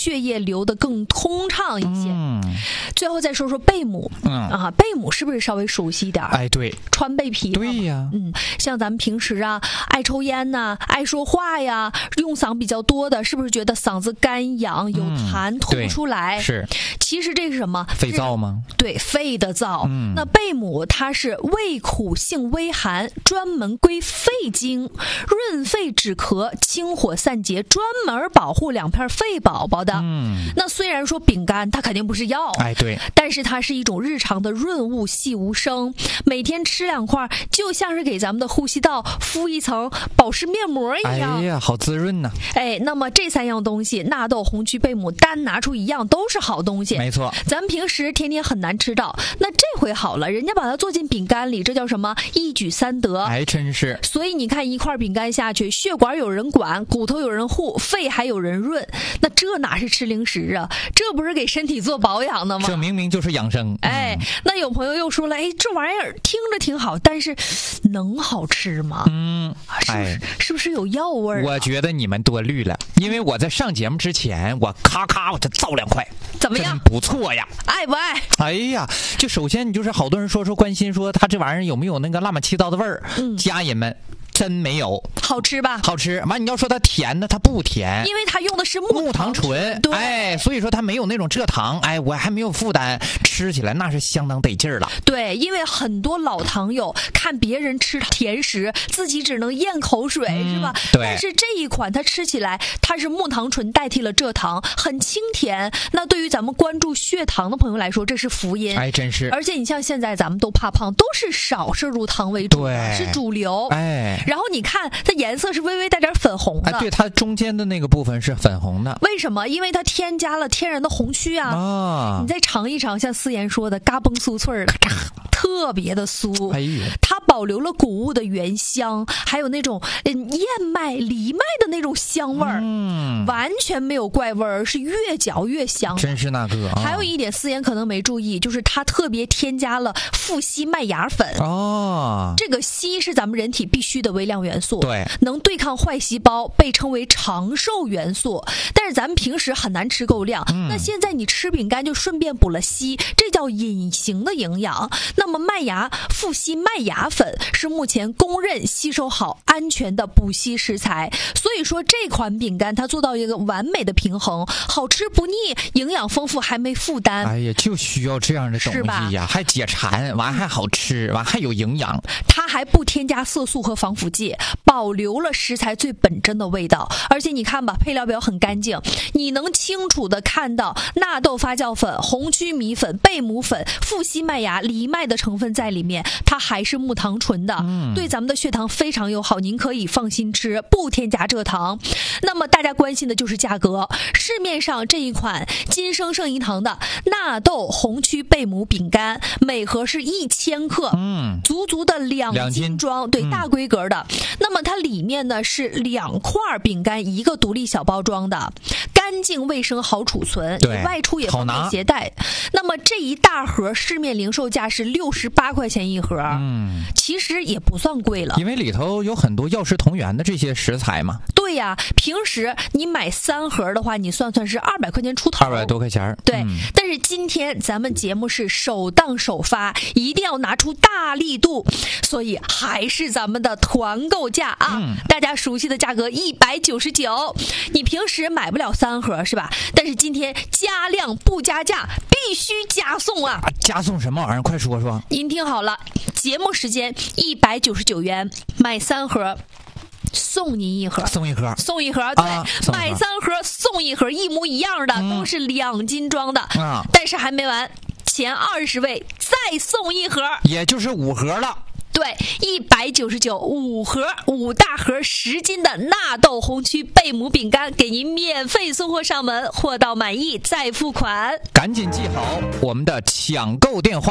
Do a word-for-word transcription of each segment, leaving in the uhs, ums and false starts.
血液流得更通畅一些。 嗯， 最后再说说贝母， 嗯啊，贝母是不是稍微熟悉一点？ 哎，对， 川贝枇杷。 对呀， 嗯，像咱们平时啊，爱抽烟呐、啊，爱说话呀，用嗓比较多的，是不是觉得嗓子干痒、有痰、嗯、吐不出来？ 是， 其实这是什么？ 肺燥吗？ 对，肺的燥。 嗯， 那贝母它是味苦性微寒，专门归肺经，润肺止咳、清火散结，专门保护两片肺宝宝的。 嗯， 那虽然说饼干它肯定不是药， 哎，对， 但是它是一种日常的润物细无声，每天吃两块，就像是给咱们的呼吸道敷一层保湿面膜一样。 哎呀，好滋润呐！ 哎，那么这三样东西，纳豆、红曲、贝母，单拿出一样都是好东西。 没错， 咱们平时天天很难吃到，那这回好了，人家把它做进饼干里，这叫什么？一举三得。 哎，真是。 所以你看，一块饼干下去，血管有人管，骨头有人护，肺还有人润，那这哪是吃零食啊？这不是给身体做保养的吗？ 这明明就是养生。 哎，那有朋友又说了，哎，这玩意儿听着挺好，但是能好吃吗？ 嗯， 是不是、哎、是不是有药味儿、啊？ 我觉得你们多虑了，因为我在上节目之前，我咔咔我就造两块， 怎么样？ 真不错呀， 爱不爱？ 哎呀，就首先你就是好多人说说关心说他这玩意儿有没有那个辣妈七糟的味儿，嗯，家人们。真没有， 好吃吧？ 好吃。完，你要说它甜呢，它不甜， 因为它用的是木糖醇， 对， 哎，所以说它没有那种蔗糖，哎，我还没有负担，吃起来那是相当得劲儿了。 对，因为很多老糖友看别人吃甜食，自己只能咽口水，嗯、是吧？ 对。 但是这一款它吃起来，它是木糖醇代替了蔗糖，很清甜。那对于咱们关注血糖的朋友来说，这是福音。 哎，真是。 而且你像现在咱们都怕胖，都是少摄入糖为主， 对， 是主流。 哎。 然后你看它颜色是微微带点粉红的， 哎，对，它中间的那个部分是粉红的。 为什么？因为它添加了天然的红曲啊！ 啊， 你再尝一尝，像思妍说的，嘎嘣酥脆儿，特别的酥。 哎呦， 它保留了谷物的原香，还有那种嗯燕麦、藜麦的那种香味儿， 嗯， 完全没有怪味儿，是越嚼越香。 真是那个、啊。 还有一点，思妍可能没注意，就是它特别添加了富硒麦芽粉。 哦， 这个硒是咱们人体必须的微量元素。 对， 能对抗坏细胞，被称为长寿元素。但是咱们平时很难吃够量，嗯、那现在你吃饼干就顺便补了硒，这叫隐形的营养。那么麦芽富硒麦芽粉是目前公认吸收好、安全的补硒食材。所以说这款饼干它做到一个完美的平衡，好吃不腻，营养丰富，还没负担。 哎呀，就需要这样的东西呀，还解馋，完还好吃，完还有营养。 它还不添加色素和防腐剂，保留了食材最本真的味道。而且你看吧，配料表很干净，你能清楚的看到纳豆发酵粉、红曲米粉、贝母粉、富硒麦芽、藜麦的成分在里面，它还是木糖醇的，嗯、对咱们的血糖非常友好，您可以放心吃，不添加蔗糖。那么大家关心的就是价格，市面上这一款金生圣一堂的纳豆红曲贝母饼干，每盒是一千克，嗯，足足的两斤装，对，嗯、大规格的。那么它里面呢是两块饼干一个独立小包装的，干净卫生好储存， 对， 外出也方便携带。那么这一大盒市面零售价是六十八块钱一盒，嗯，其实也不算贵了， 因为里头有很多药食同源的这些食材嘛。 对呀、啊，平时你买三盒的话，你算算是二百块钱出头， 二百多块钱。 对、 嗯， 但是今天咱们节目是首档首发，一定要拿出大力度，所以还是咱们的团购价啊，嗯、大家熟悉的价格一百九十九。你平时买不了三盒是吧？但是今天加量不加价，必须加送啊！ 加送什么玩意儿？快说说。 您听好了，节目时间一百九十九元买三盒。送您一盒， 送一盒， 送一盒，对， 啊、 买三盒送一盒，一模一样的，嗯、都是两斤装的， 啊， 但是还没完，前二十位再送一盒， 也就是五盒了。 对，一百九十九，五盒，五大盒十斤的纳豆红曲贝母饼干，给您免费送货上门，货到满意再付款。 赶紧记好我们的抢购电话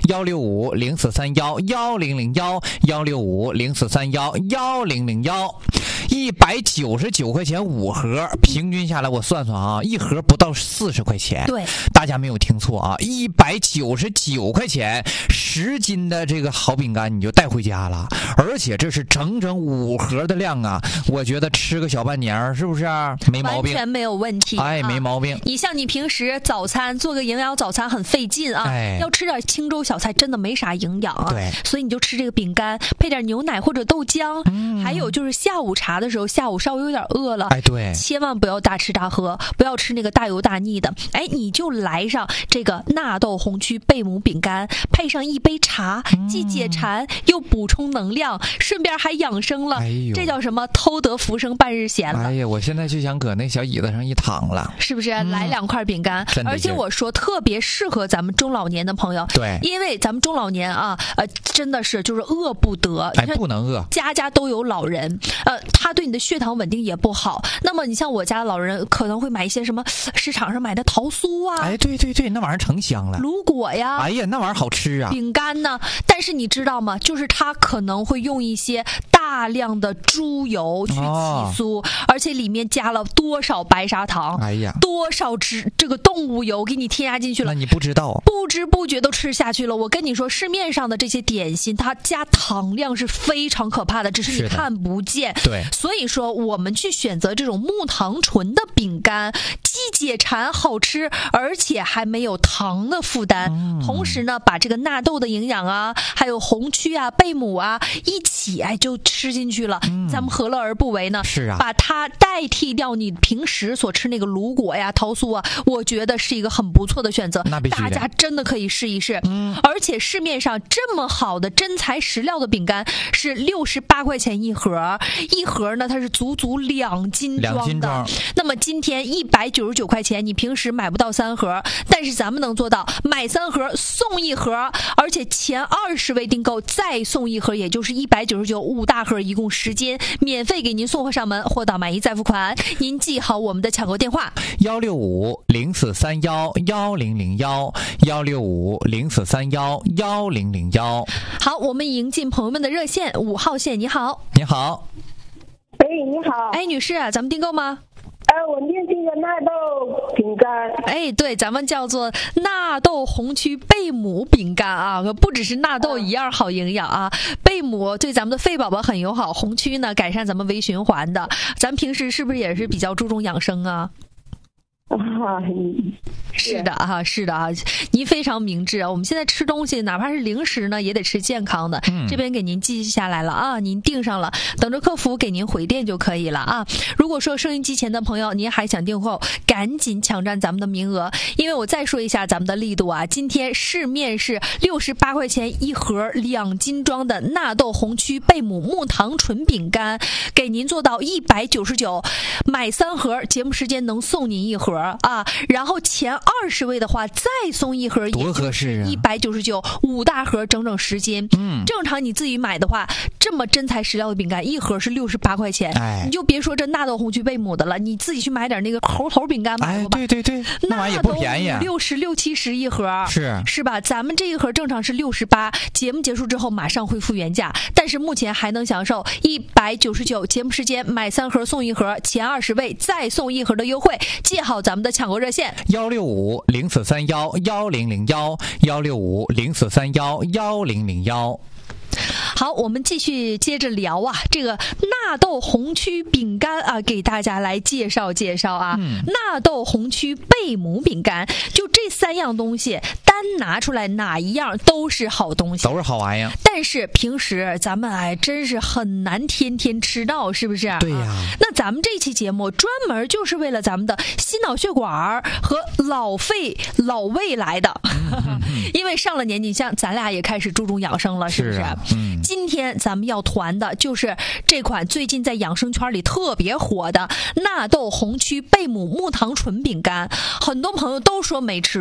幺六五零四三幺幺零零幺幺六五零四三幺幺零零幺。一百九十九块钱五盒，平均下来我算算啊，一盒不到四十块钱。 对， 大家没有听错啊，一百九十九块钱十斤的这个好饼干你就带回家了，而且这是整整五盒的量啊！我觉得吃个小半年是不是、啊、没毛病？ 完全没有问题。 哎，没毛病。 啊、你像你平时早餐做个营养早餐很费劲啊， 哎、 要吃点清粥小菜真的没啥营养啊。 对， 所以你就吃这个饼干，配点牛奶或者豆浆。嗯，还有就是下午茶的时候，下午稍微有点饿了， 哎，对， 千万不要大吃大喝，不要吃那个大油大腻的。哎，你就来上这个纳豆红曲贝母饼干，配上一杯茶，既解馋又补充能量，顺便还养生了。 哎呦， 这叫什么？偷得浮生半日闲了。 哎呀，我现在就想搁那小椅子上一躺了， 是不是？嗯、来两块饼干，而且我说特别适合咱们中老年的朋友。 对， 因为咱们中老年啊，呃，真的是就是饿不得， 哎，不能饿， 家家都有老人，呃，他对你的血糖稳定也不好。那么你像我家老人可能会买一些什么市场上买的桃酥啊， 哎，对对对，那玩意儿成香了， 卤果呀， 哎呀，那玩意儿好吃啊， 饼干呢。但是你知道吗？就是他可能会用一些大量的猪油去起酥，哦、而且里面加了多少白砂糖， 哎呀， 多少脂这个动物油给你添加进去了， 那你不知道， 不知不觉都吃下去了。我跟你说，市面上的这些点心，它加糖量是非常可怕的，只是你看不见。 对， 所以说我们去选择这种木糖醇的饼干，既解馋好吃，而且还没有糖的负担。嗯、同时呢，把这个纳豆的营养啊，还有红曲啊、贝母啊一起哎就吃进去了。嗯、咱们何乐而不为呢？ 是啊， 把它代替掉你平时所吃那个卤果呀、桃酥啊，我觉得是一个很不错的选择。 那必须的， 大家真的可以试一试。 嗯， 而且市面上这么好的真材实料的饼干是六十八块钱一盒，一盒呢它是足足两斤装的。 两斤装。 那么今天一百九十九块钱，你平时买不到三盒，但是咱们能做到买三盒送一盒，而且前二十位订购再送一盒，也就是一百九十九，五大盒，一共十斤，免费给您送货上门，货到满意再付款。您记好我们的抢购电话： 幺六五零四三幺幺零零幺，幺六五零四三幺幺零零幺。 好，我们迎进朋友们的热线，五号线，你好。 你好。 哎，你好。 哎，女士啊，咱们订购吗？ 呃，我念这个纳豆饼干。 哎，对，咱们叫做纳豆红曲贝母饼干啊，不只是纳豆一样好营养啊，贝母对咱们的肺宝宝很友好，红曲呢改善咱们微循环的。咱平时是不是也是比较注重养生啊？ 啊， 是的啊，是的啊，您非常明智啊。我们现在吃东西，哪怕是零食呢，也得吃健康的。嗯、这边给您记下来了啊，您订上了，等着客服给您回电就可以了啊。如果说收音机前的朋友您还想订购，赶紧抢占咱们的名额，因为我再说一下咱们的力度啊，今天市面是六十八块钱一盒两斤装的纳豆红曲贝母木糖醇饼干，给您做到一百九十九，买三盒，节目时间能送您一盒。啊，然后前二十位的话再送一盒， 多合适啊！ 一百九十九，五大盒，整整十斤。嗯，正常你自己买的话，这么真材实料的饼干，一盒是六十八块钱。 哎， 你就别说这纳豆红曲贝母的了，你自己去买点那个猴头饼干买吧。哎，对对对，那玩意也不便宜啊， 六十六七十一盒， 是是吧？咱们这一盒正常是六十八，节目结束之后马上恢复原价，但是目前还能享受一百九十九，节目时间买三盒送一盒，前二十位再送一盒的优惠，记好咱们的抢购热线幺六五零四三幺幺零零幺幺六五零四三幺幺零零幺。 好，我们继续接着聊啊，这个纳豆红曲饼干啊，给大家来介绍介绍啊。嗯、纳豆红曲贝母饼干，就这三样东西，单拿出来哪一样都是好东西， 都是好玩意儿。 但是平时咱们哎，真是很难天天吃到，是不是？ 对呀、 啊。那咱们这期节目专门就是为了咱们的心脑血管和老肺老胃来的，嗯、因为上了年纪，像咱俩也开始注重养生了，是不是？ 是啊嗯、 今天咱们要团的就是这款最近在养生圈里特别火的纳豆红曲贝母木糖醇饼干，很多朋友都说没吃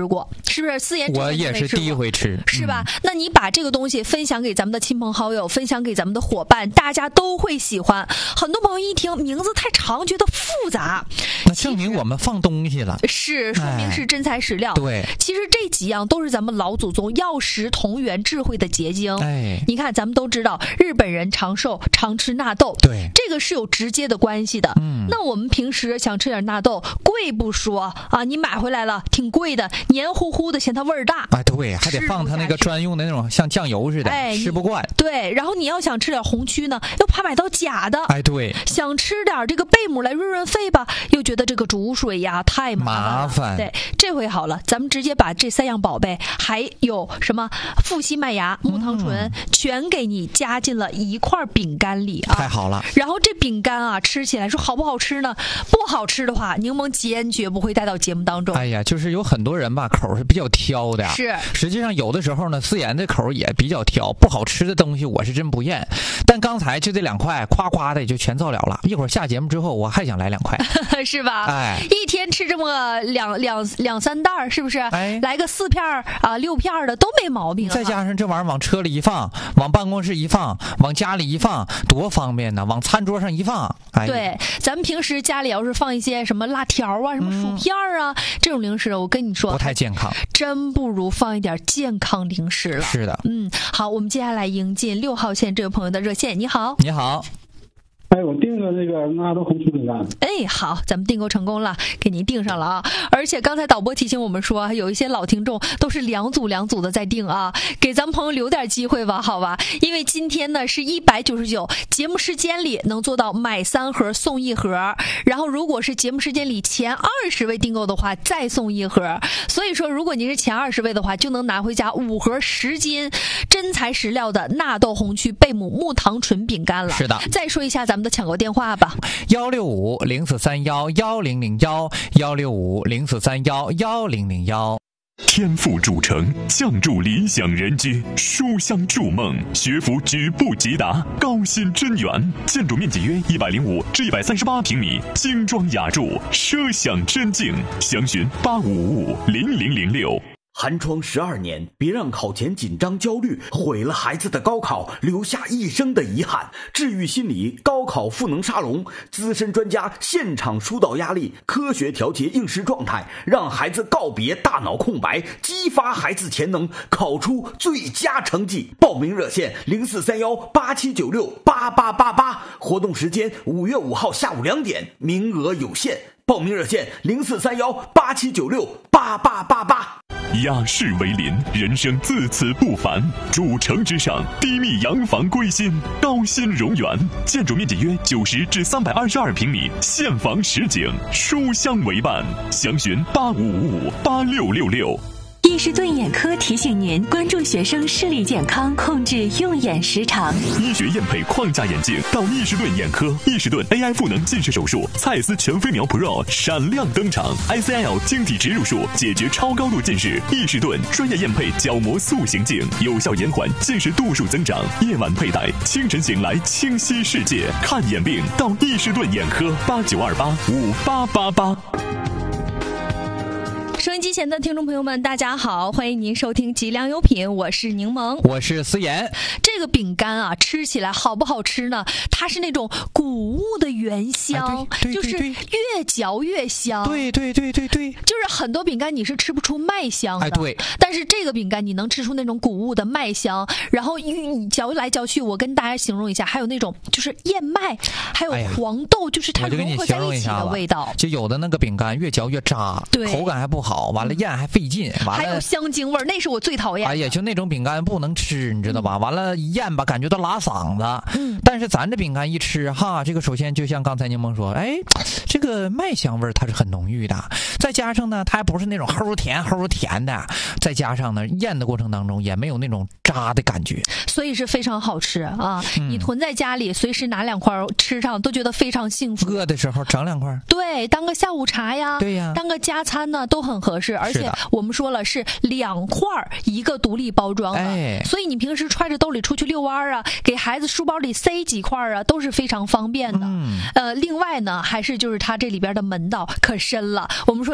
过，是不是？思妍， 我也是第一回吃， 是吧？嗯、那你把这个东西分享给咱们的亲朋好友，分享给咱们的伙伴，大家都会喜欢。很多朋友一听名字太长，觉得复杂， 那证明我们放东西了， 是说明是真材实料。 对， 其实这几样都是咱们老祖宗药食同源智慧的结晶。 哎， 你看，咱们都知道日本人长寿常吃纳豆， 对， 这个是有直接的关系的。嗯，那我们平时想吃点纳豆，贵不说啊，你买回来了挺贵的，黏糊糊的，嫌它味儿大。 哎，对，还得放它那个专用的那种像酱油似的， 哎， 吃不惯。 对，然后你要想吃点红曲呢，又怕买到假的。 哎，对， 想吃点这个贝母来润润肺吧，又觉得这个煮水呀太麻烦了。 麻烦。 对，这回好了，咱们直接把这三样宝贝，还有什么富硒麦芽、木糖醇，嗯、全给你加进了一块饼干里啊！ 太好了。 然后这饼干啊，吃起来说好不好吃呢？不好吃的话，柠檬坚决不会带到节目当中。 哎呀，就是有很多人吧，口是比较挑的。 是， 实际上有的时候呢，思妍的口也比较挑，不好吃的东西我是真不厌。但刚才就这两块，夸夸的也就全造了了。一会儿下节目之后，我还想来两块， 是吧？ 哎， 一天吃这么两两两三袋儿，是不是？ 哎， 来个四片儿啊、六片儿的都没毛病、啊。 再加上这玩意儿往车里一放，往办公室一放，往家里一放，多方便呢！往餐桌上一放，哎， 对，咱们平时家里要是放一些什么辣条啊、什么薯片啊、嗯、这种零食，我跟你说不太健康， 真不如放一点健康零食了。 是的， 嗯，好，我们接下来迎进六号线这位朋友的热线。你好， 你好。 哎，我订了那个纳豆红曲饼干。 哎，好，咱们订购成功了，给您订上了啊！而且刚才导播提醒我们说，有一些老听众都是两组两组的在订啊，给咱们朋友留点机会吧，好吧？因为今天呢是一百九十九，节目时间里能做到买三盒送一盒，然后如果是节目时间里前二十位订购的话，再送一盒。所以说，如果您是前二十位的话，就能拿回家五盒十斤真材实料的纳豆红曲贝母木糖醇饼干了。 是的， 再说一下咱们的抢购电话吧， 幺六五零四三幺幺零零幺，幺六五零四三幺幺零零幺。 天赋铸成，相助理想人居，书香筑梦，学府举步即达，高新真园，建筑面积约一百零五至一百三十八平米，精装雅筑，奢享真境。详询八五五五零零零六。 寒窗十二年，别让考前紧张焦虑毁了孩子的高考，留下一生的遗憾。治愈心理高考赋能沙龙，资深专家现场疏导压力，科学调节应试状态，让孩子告别大脑空白，激发孩子潜能，考出最佳成绩。报名热线零四三幺八七九六八八八八，活动时间五月五号下午两点，名额有限。报名热线零四三幺八七九六八八八八。 雅士为邻，人生自此不凡。主城之上，低密洋房归心，高新荣园，建筑面积约九十至三百二十二平米，现房实景，书香为伴。详询八五五五八六六六。 易士顿眼科提醒您关注学生视力健康，控制用眼时长。 医学验配框架眼镜到易士顿眼科，易士顿 A I 赋能近视手术，蔡司全飞秒 Pro 闪亮登场 ，I C L 晶体植入术解决超高度近视。易士顿专业验配角膜塑形镜，有效延缓近视度数增长。夜晚佩戴，清晨醒来清晰世界。看眼病到易士顿眼科，八九二八五八八八。 收音机前的听众朋友们，大家好，欢迎您收听极良优品，我是柠檬， 我是思妍。 这个饼干啊，吃起来好不好吃呢？它是那种谷物的原香， 哎、对对对对就是越嚼越香。 对对对对对， 就是很多饼干你是吃不出麦香的， 哎对， 但是这个饼干你能吃出那种谷物的麦香，然后你嚼来嚼去，我跟大家形容一下，还有那种就是燕麦，还有黄豆，哎、就是它融合在一起的味道。 就有的那个饼干越嚼越渣， 对， 口感还不好。好，完了咽还费劲，完了还有香精味，那是我最讨厌。 哎呀，就那种饼干不能吃，你知道吧？嗯、完了，一咽吧，感觉到拉嗓子。 嗯， 但是咱这饼干一吃哈，这个首先就像刚才柠檬说，哎，这个麦香味它是很浓郁的，再加上呢，它还不是那种齁甜齁甜的，再加上呢，咽的过程当中也没有那种渣的感觉， 所以是非常好吃啊！ 嗯、 你囤在家里，随时拿两块吃上，都觉得非常幸福。 饿的时候整两块， 对，当个下午茶呀， 对呀， 当个加餐呢，都很合适。而且我们说了是两块一个独立包装的， 哎， 所以你平时揣着兜里出去遛弯啊，给孩子书包里塞几块啊，都是非常方便的。 嗯、 呃，另外呢，还是就是它这里边的门道可深了。我们说它叫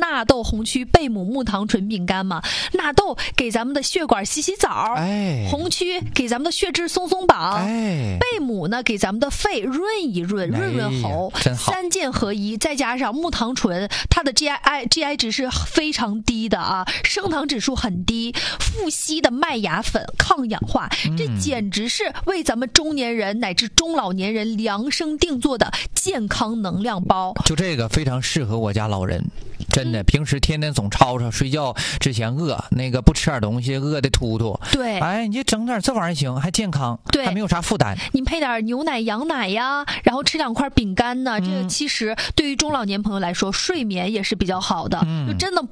纳豆红曲贝母木糖醇饼干嘛。纳豆给咱们的血管洗洗澡， 哎， 红曲给咱们的血脂松松绑， 哎， 贝母呢给咱们的肺润一润，润润喉， 哎、真好， 三件合一，再加上木糖醇，它的 G I G I 值是非常低的啊，升糖指数很低，富硒的麦芽粉抗氧化， 嗯、 这简直是为咱们中年人乃至中老年人量身定做的健康能量包。 就这个非常适合我家老人。真的，平时天天总吵吵，睡觉之前饿，那个不吃点东西，饿的突突。 对， 哎，你就整点这玩意儿行，还健康， 对， 还没有啥负担。 你配点牛奶、羊奶呀，然后吃两块饼干呢，嗯、这个其实对于中老年朋友来说，睡眠也是比较好的。嗯、就真的